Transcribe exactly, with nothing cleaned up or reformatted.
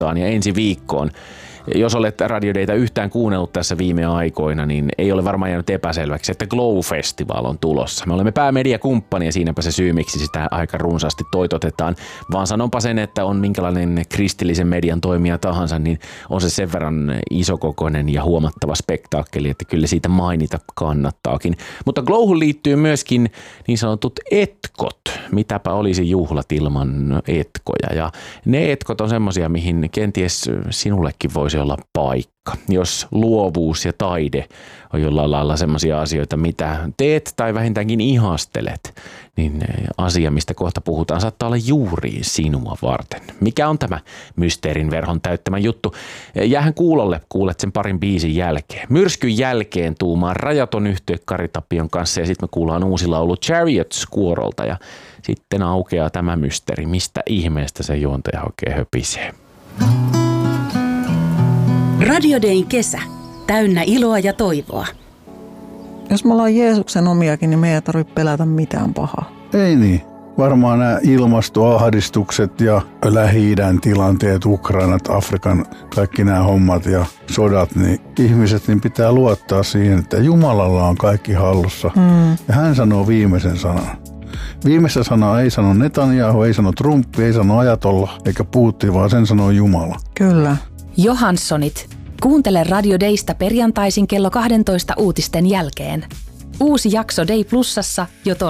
ja ensi viikkoon. Jos olet Radio Daytä yhtään kuunnellut tässä viime aikoina, niin ei ole varmaan jäänyt epäselväksi, että Glow-festival on tulossa. Me olemme päämediakumppani ja siinäpä se syy, miksi sitä aika runsaasti toitotetaan. Vaan sanonpa sen, että on minkälainen kristillisen median toimija tahansa, niin on se sen verran isokokoinen ja huomattava spektaakkeli, että kyllä siitä mainita kannattaakin. Mutta Glowhun liittyy myöskin niin sanotut etkot. Mitäpä olisi juhlat ilman etkoja. Ja ne etkot on semmoisia, mihin kenties sinullekin voisi olla paikka. Jos luovuus ja taide on jollain lailla semmoisia asioita, mitä teet tai vähintäänkin ihastelet, niin asia, mistä kohta puhutaan, saattaa olla juuri sinua varten. Mikä on tämä mysteerin verhon täyttämä juttu? Jäähän kuulolle, kuulet sen parin biisin jälkeen. Myrskyn jälkeen tuumaan rajaton yhtye Kari Tapion kanssa ja sitten me kuullaan uusi laulu Chariots kuorolta ja sitten aukeaa tämä mysteeri, mistä ihmeestä se juontaja oikein höpisee. Radio Dayn kesä. Täynnä iloa ja toivoa. Jos me ollaan Jeesuksen omiakin, niin me ei tarvitse pelätä mitään pahaa. Ei niin. Varmaan nämä ilmastoahdistukset ja Lähi-idän tilanteet, Ukrainat, Afrikan, kaikki nämä hommat ja sodat, niin ihmiset niin pitää luottaa siihen, että Jumalalla on kaikki hallussa. Hmm. Ja hän sanoo viimeisen sanan. Viimeistä sanaa ei sano Netanyahu, ei sano Trump, ei sano Ajatolla eikä Putin, vaan sen sanoo Jumala. Kyllä. Johanssonit. Kuuntele Radio Daysta perjantaisin kello kaksitoista uutisten jälkeen. Uusi jakso Day Plusassa jo